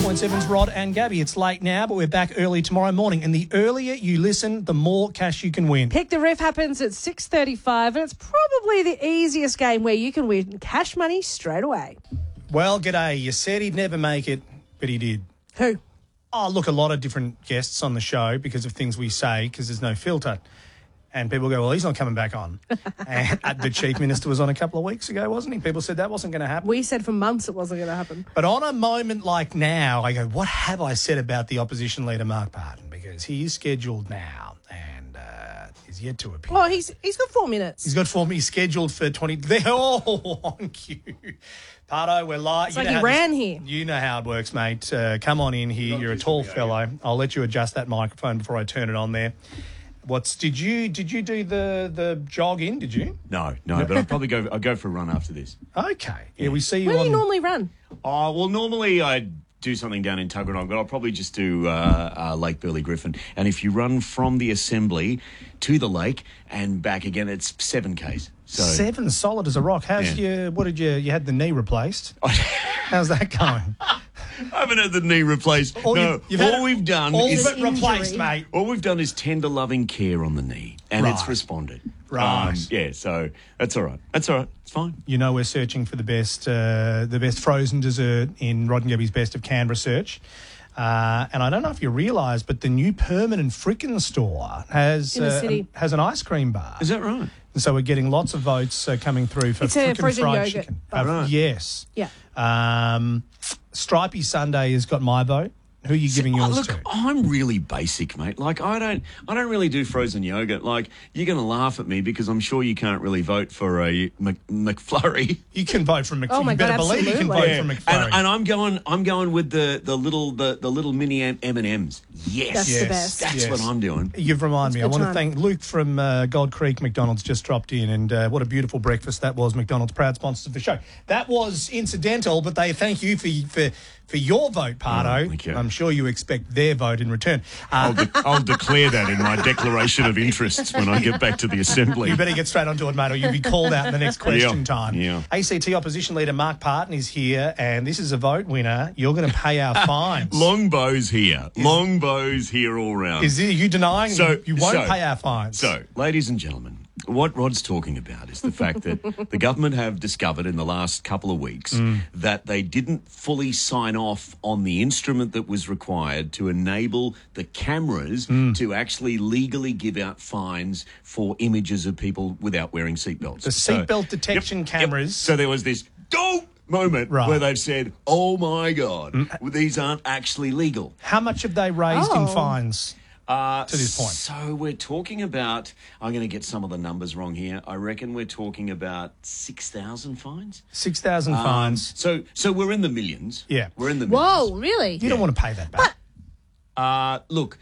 101.7's Rod and Gabby. It's late now, but we're back early tomorrow morning. And the earlier you listen, the more cash you can win. Pick the Ref happens at 6:35, and it's probably the easiest game where you can win cash money straight away. Well, g'day. You said he'd never make it, but he did. Who? Oh, look, a lot of different guests on the show because of things we say, because there's no filter. And people go, well, he's not coming back on. And the Chief Minister was on a couple of weeks ago, wasn't he? People said that wasn't going to happen. We said for months it wasn't going to happen. But on a moment like now, I go, what have I said about the opposition leader, Mark Parton? Because he is scheduled now and is yet to appear. Oh, he's got 4 minutes. He's got 4 minutes. He's scheduled for 20. Oh, on cue. Parto, we're live. It's like he ran here. You know how it works, mate. Come on in here. You're a tall fellow. I'll let you adjust that microphone before I turn it on there. Did you do the jog in? Did you? No, but I'll probably go for a run after this. Okay. Yeah, we see you Where on. do you normally run? Oh, well, normally I do something down in Tuggeranong, but I'll probably just do Lake Burley Griffin. And if you run from the Assembly to the lake and back again, it's 7 Ks. So 7, solid as a rock. How's you had the knee replaced? How's that going? I haven't had the knee replaced. We've done is tender loving care on the knee, and it's responded. Right. So that's all right. It's fine. You know, we're searching for the best frozen dessert in Rod and Gabby's Best of Canberra search. And I don't know if you realise, but the new permanent Frickin' store has an ice cream bar. Is that right? And so we're getting lots of votes coming through for Frickin' frozen fried yogurt. chicken. Right. Yes. Yeah. Stripey Sunday has got my vote. Who are you giving yours to? I'm really basic, mate. Like, I don't really do frozen yogurt. Like, you're going to laugh at me because I'm sure you can't really vote for a McFlurry. You can vote for McFlurry. Oh my you better God, believe you can absolutely. vote for McFlurry. And I'm going with the little mini M&Ms. Yes, That's the best. That's what I'm doing. You've reminded me. I good want to time. thank Luke from Gold Creek McDonald's just dropped in, and what a beautiful breakfast that was. McDonald's, proud sponsors of the show. That was incidental, but they thank you for your vote, Parto. Thank you. I'm sure you expect their vote in return. I'll declare that in my declaration of interests when I get back to the Assembly. You better get straight onto it, mate, or you'll be called out in the next question time. Yeah. ACT opposition leader Mark Parton is here, and this is a vote winner. You're going to pay our fines. Longbow's here. Longbow's here all round. Are you denying you won't pay our fines? So, ladies and gentlemen, what Rod's talking about is the fact that the government have discovered in the last couple of weeks that they didn't fully sign off on the instrument that was required to enable the cameras to actually legally give out fines for images of people without wearing seatbelts. The seatbelt detection cameras. Yep. So there was this moment where they've said, oh, my God, these aren't actually legal. How much have they raised in fines? To this point. So we're talking about, I'm going to get some of the numbers wrong here. I reckon we're talking about 6,000 fines. 6,000 fines. So we're in the millions. Yeah. We're in the millions. Whoa, really? You don't want to pay that back. Look,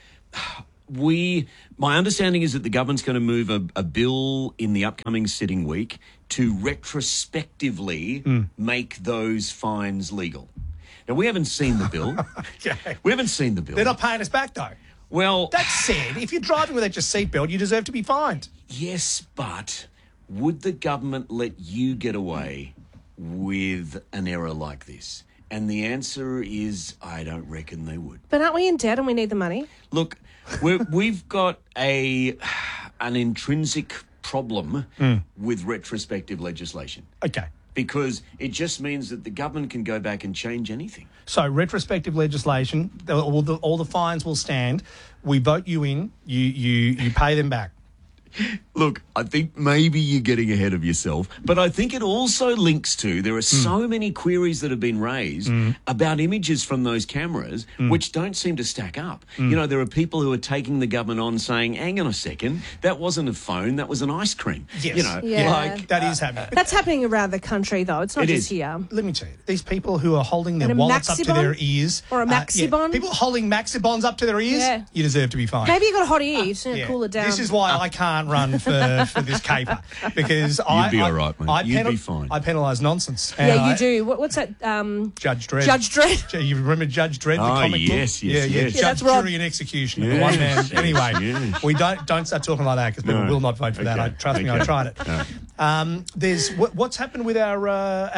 my understanding is that the government's going to move a bill in the upcoming sitting week to retrospectively make those fines legal. Now, we haven't seen the bill. Okay. We haven't seen the bill. They're not paying us back, though. Well, That said, if you're driving without your seatbelt, you deserve to be fined. yes, but would the government let you get away with an error like this? And the answer is, I don't reckon they would. But aren't we in debt and we need the money? Look, we've got an intrinsic problem with retrospective legislation. Okay. Because it just means that the government can go back and change anything. So retrospective legislation, all the fines will stand. We vote you in, you pay them back. Look, I think maybe you're getting ahead of yourself, but I think it also links to there are so many queries that have been raised about images from those cameras which don't seem to stack up. You know, there are people who are taking the government on saying, hang on a second, that wasn't a phone, that was an ice cream. Yes. You know, Yeah. like That is happening. That's happening around the country, though. It's not It just is. here. Let me tell you, these people who are holding their And a wallets up to Maxibon? their ears. Or a Maxibon? people holding Maxibons up to their ears, Yeah. you deserve to be fined. Maybe you got a hot ear. You just need to Yeah. cool it down. This is why I can't run for this caper, because You'd be all right, mate. You'd be fine. I penalise nonsense. yeah, And you do. What's that? Judge Dredd. Judge Dredd. You remember Judge Dredd, the Oh, comic yes, book? yes, yes. Judge, that's Rob. jury, and executioner. Yes, One man. yes, Anyway, yes. we don't start talking like that because people No. will not vote for that. Okay, Trust me, I okay. tried it. No. There's what's happened with our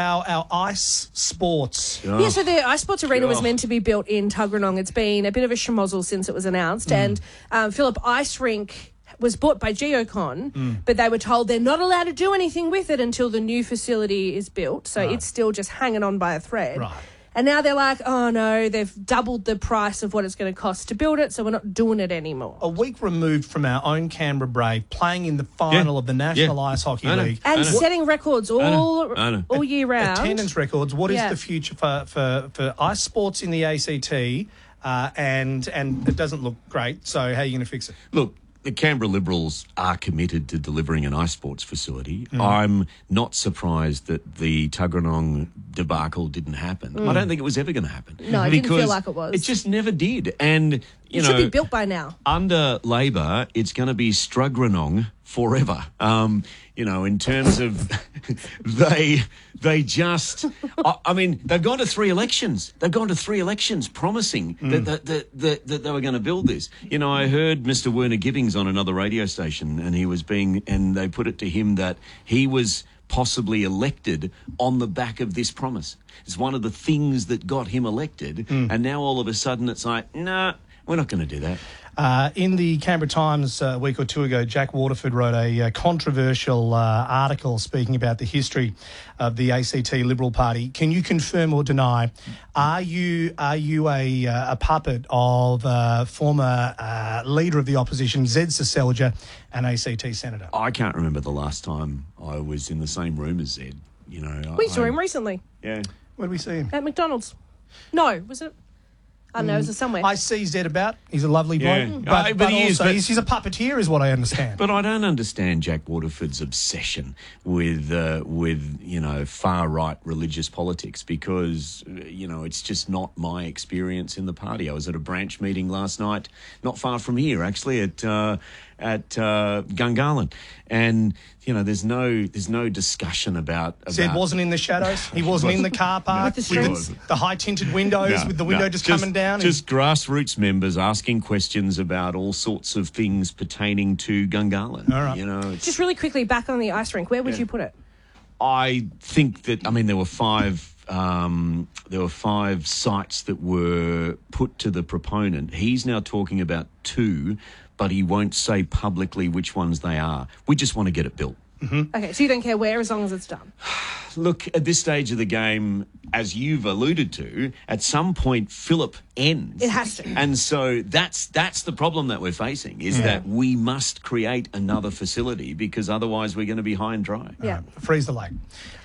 ice sports. Yeah, so the Ice Sports Arena was meant to be built in Tuggeranong. It's been a bit of a schmozzle since it was announced. And Phillip Ice Rink was bought by Geocon, but they were told they're not allowed to do anything with it until the new facility is built. So it's still just hanging on by a thread. Right. And now they're like, oh no, they've doubled the price of what it's going to cost to build it, so we're not doing it anymore. A week removed from our own Canberra Brave playing in the final of the National Ice Hockey League. And setting records all year round. Attendance records. What is the future for ice sports in the ACT? And it doesn't look great, so how are you going to fix it? Look, the Canberra Liberals are committed to delivering an ice sports facility. I'm not surprised that the Tuggeranong debacle didn't happen. I don't think it was ever going to happen. No, it didn't feel like it was. It just never did. And, it should be built by now. Under Labor, it's going to be Strugranong forever. In terms of they just, I mean, they've gone to 3 elections. They've gone to 3 elections promising that they were going to build this. I heard Mr. Werner Gibbings on another radio station, and they put it to him that he was possibly elected on the back of this promise. It's one of the things that got him elected, and now all of a sudden it's like, nah, we're not going to do that. In the Canberra Times a week or two ago, Jack Waterford wrote a controversial article speaking about the history of the ACT Liberal Party. Can you confirm or deny? Are you a puppet of former leader of the opposition, Zed Seselja, an ACT senator? I can't remember the last time I was in the same room as Zed. We saw him recently. Yeah. Where did we see him? At McDonald's. No, was it? I don't know, it was somewhere. I see Zed about. He's a lovely bloke. Yeah. But he's a puppeteer is what I understand. But I don't understand Jack Waterford's obsession with far-right religious politics because, it's just not my experience in the party. I was at a branch meeting last night, not far from here, actually, at Gungahlin. And, there's no discussion about... Zed wasn't in the shadows. He wasn't in the car park with the high tinted windows, with the window just coming down. Just grassroots members asking questions about all sorts of things pertaining to Gungahlin. All right. Just really quickly, back on the ice rink, where would you put it? I think that, there were 5... there were 5 sites that were put to the proponent. He's now talking about 2, but he won't say publicly which ones they are. We just want to get it built. Mm-hmm. Okay, so you don't care where as long as it's done? Look, at this stage of the game, as you've alluded to, at some point Phillip ends. It has to. And so that's the problem that we're facing, is that we must create another facility because otherwise we're going to be high and dry. Yeah. Freeze the lake.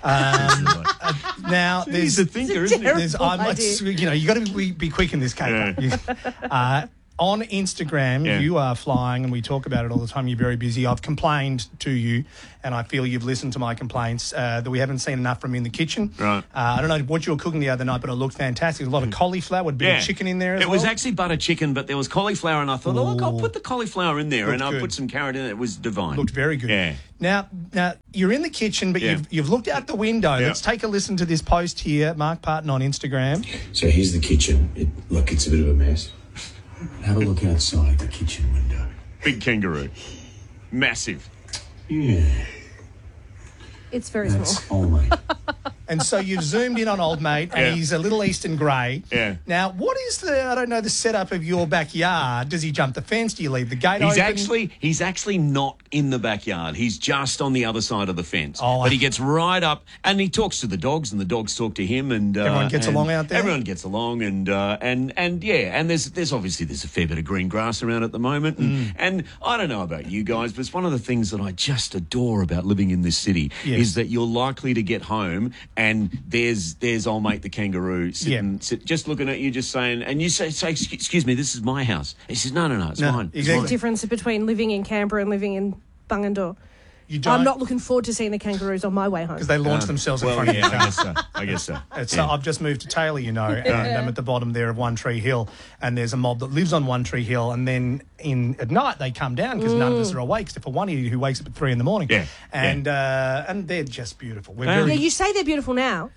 Now, He's a thinker, isn't he? You got to be quick in this case. Yeah. On Instagram, you are flying, and we talk about it all the time. You're very busy. I've complained to you, and I feel you've listened to my complaints, that we haven't seen enough from you in the kitchen. Right. I don't know what you were cooking the other night, but it looked fantastic. There's a lot of cauliflower with a bit of chicken in there as well. It was actually butter chicken, but there was cauliflower, and I thought, look, I'll put the cauliflower in there, and I'll put some carrot in it. It was divine. Looked very good. Yeah. Now you're in the kitchen, but you've looked out the window. Yeah. Let's take a listen to this post here, Mark Parton on Instagram. So here's the kitchen. It's a bit of a mess. Have a look outside the kitchen window. Big kangaroo. Massive. Yeah. It's very That's small. old mate. And so you've zoomed in on old mate, and he's a little Eastern grey. Yeah. Now, what is the setup of your backyard? Does he jump the fence? Do you leave the gate open? He's actually not in the backyard. He's just on the other side of the fence. Oh, but he gets right up, and he talks to the dogs, and the dogs talk to him, and everyone gets along out there. Everyone gets along, and there's obviously a fair bit of green grass around at the moment, and I don't know about you guys, but it's one of the things that I just adore about living in this city is that you're likely to get home. And there's old mate the kangaroo sitting, just looking at you, just saying, and you say, excuse me, this is my house. He says, no, it's mine. Exactly. There's a difference between living in Canberra and living in Bungendore. I'm not looking forward to seeing the kangaroos on my way home. Because they launch themselves in front of your car. I guess so. I've just moved to Taylor, and I'm at the bottom there of One Tree Hill, and there's a mob that lives on One Tree Hill, and then at night they come down because none of us are awake, except for one idiot who wakes up at 3 a.m. Yeah. And they're just beautiful. You say they're beautiful now. Yeah.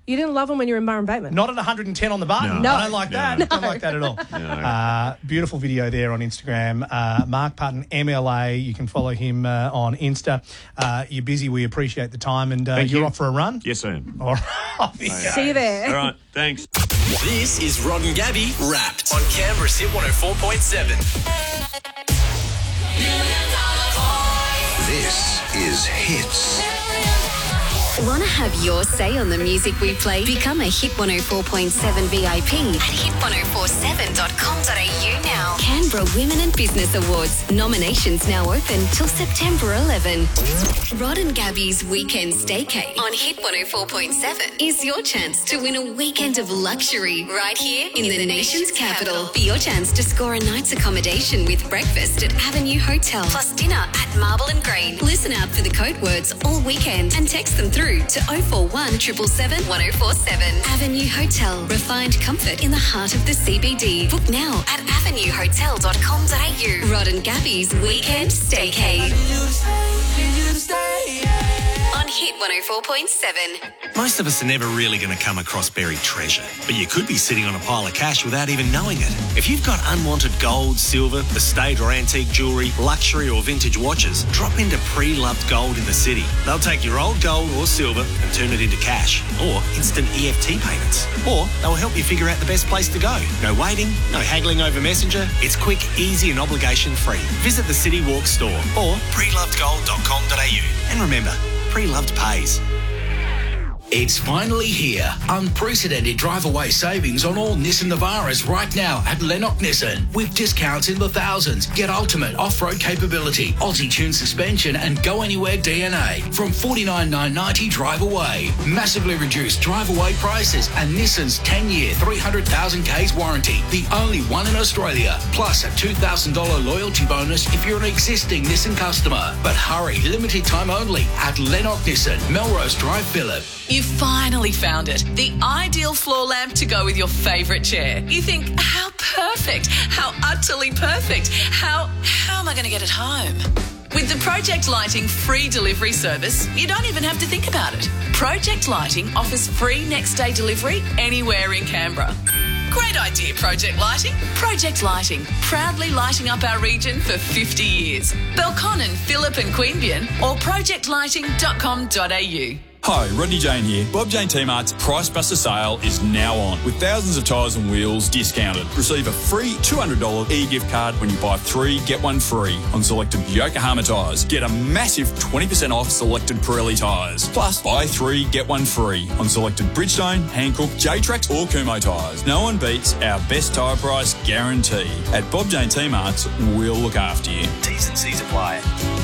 You didn't love them when you were in Murray Bateman. Not at 110 on the button. No. I don't like that. Don't like that at all. Beautiful video there on Instagram. Mark Putton, MLA. You can follow him on Insta. You're busy. We appreciate the time. And you're off for a run? Yes, I am. All right. See you there. All right. Thanks. This is Rod and Gabby Wrapped on Canberra's Hit 104.7. This is Hits. Want to have your say on the music we play? Become a Hit 104.7 VIP at hit1047.com.au now. Canberra Women in Business Awards. Nominations now open till September 11. Rod and Gabby's Weekend Staycay on Hit 104.7 is your chance to win a weekend of luxury right here in the nation's capital. For your chance to score a night's accommodation with breakfast at Avenue Hotel plus dinner at Marble and Green. Listen out for the code words all weekend and text them through to 041 777 1047. Avenue Hotel. Refined comfort in the heart of the CBD. Book now at avenuehotel.com.au. Rod and Gabby's Weekend Staycay. On Hit 104.7. Most of us are never really going to come across buried treasure, but you could be sitting on a pile of cash without even knowing it. If you've got unwanted gold, silver, estate or antique jewellery, luxury or vintage watches, drop into Pre-Loved Gold in the city. They'll take your old gold or silver and turn it into cash or instant EFT payments. Or they'll help you figure out the best place to go. No waiting, no haggling over Messenger. It's quick, easy and obligation-free. Visit the City Walk store or prelovedgold.com.au. And remember, Pre-Loved pays. It's finally here. Unprecedented drive-away savings on all Nissan Navaras right now at Lennox Nissan. With discounts in the thousands. Get ultimate off-road capability, Aussie-tuned suspension and go-anywhere DNA from $49,990 drive-away. Massively reduced drive-away prices and Nissan's 10-year, 300,000 Ks warranty. The only one in Australia. Plus a $2,000 loyalty bonus if you're an existing Nissan customer. But hurry, limited time only at Lennox Nissan, Melrose Drive, Phillip. You finally found it. The ideal floor lamp to go with your favourite chair. You think, how perfect, how utterly perfect, how am I going to get it home? With the Project Lighting free delivery service, you don't even have to think about it. Project Lighting offers free next day delivery anywhere in Canberra. Great idea, Project Lighting. Project Lighting, proudly lighting up our region for 50 years. Belconnen, Phillip and Queanbeyan or projectlighting.com.au. Hi, Rodney Jane here. Bob Jane T-Mart's Price Buster sale is now on with thousands of tyres and wheels discounted. Receive a free $200 e-gift card when you buy 3, get 1 free on selected Yokohama tyres. Get a massive 20% off selected Pirelli tyres. Plus, buy 3, get 1 free on selected Bridgestone, Hankook, J-Trax or Kumho tyres. No one beats our best tyre price guarantee. At Bob Jane T-Mart's, we'll look after you. T's and C's apply.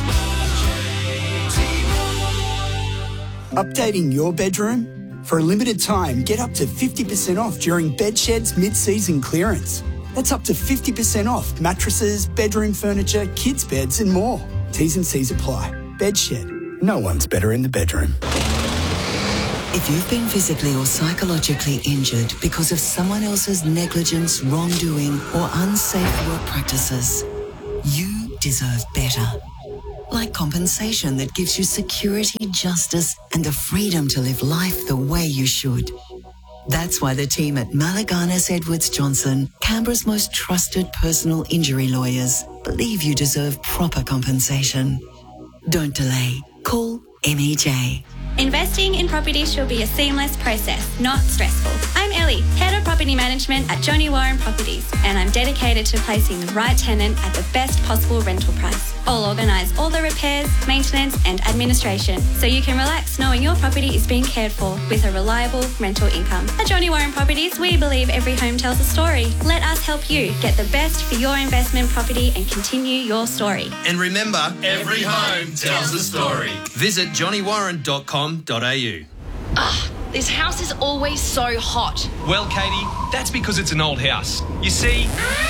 Updating your bedroom? For a limited time, get up to 50% off during Bedshed's mid-season clearance. That's up to 50% off mattresses, bedroom furniture, kids' beds and more. T's and C's apply. Bedshed. No one's better in the bedroom. If you've been physically or psychologically injured because of someone else's negligence, wrongdoing or unsafe work practices, you deserve better. Like compensation that gives you security, justice, and the freedom to live life the way you should. That's why the team at Malaganas Edwards Johnson, Canberra's most trusted personal injury lawyers, believe you deserve proper compensation. Don't delay. Call MEJ. Investing in property should be a seamless process, not stressful. I'm Ellie, Head of Property Management at Johnny Warren Properties, and I'm dedicated to placing the right tenant at the best possible rental price. I'll organise all the repairs, maintenance and administration so you can relax knowing your property is being cared for with a reliable rental income. At Johnny Warren Properties, we believe every home tells a story. Let us help you get the best for your investment property and continue your story. And remember, every home tells a story. Visit johnnywarren.com.au. This house is always so hot. Well, Katie, that's because it's an old house. You see...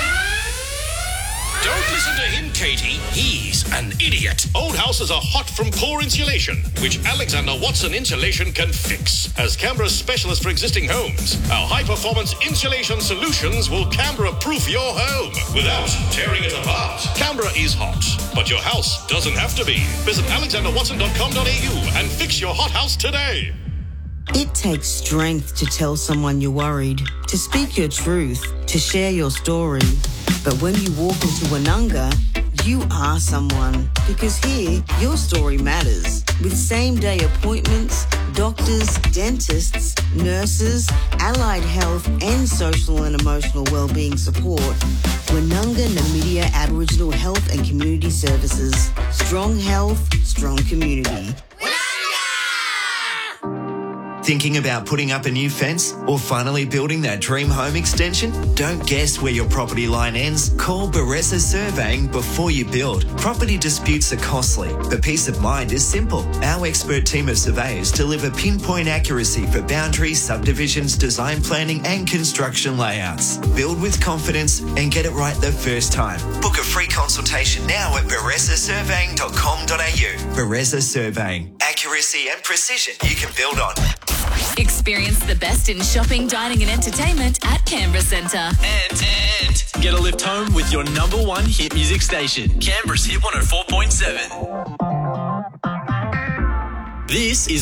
Don't listen to him, Katie. He's an idiot. Old houses are hot from poor insulation, which Alexander Watson Insulation can fix. As Canberra's specialist for existing homes, our high-performance insulation solutions will Canberra-proof your home without tearing it apart. Canberra is hot, but your house doesn't have to be. Visit alexanderwatson.com.au and fix your hot house today. It takes strength to tell someone you're worried, to speak your truth, to share your story. But when you walk into Woononga, you are someone. Because here, your story matters. With same-day appointments, doctors, dentists, nurses, allied health and social and emotional wellbeing support, Woononga Namibia Aboriginal Health and Community Services. Strong health, strong community. Thinking about putting up a new fence or finally building that dream home extension? Don't guess where your property line ends. Call Bereza Surveying before you build. Property disputes are costly, but peace of mind is simple. Our expert team of surveyors deliver pinpoint accuracy for boundaries, subdivisions, design planning and construction layouts. Build with confidence and get it right the first time. Book a free consultation now at berezasurveying.com.au. Bereza Surveying. Accuracy and precision you can build on. Experience the best in shopping, dining and entertainment at Canberra Centre. And get a lift home with your number one hit music station, Canberra's Hit 104.7. This is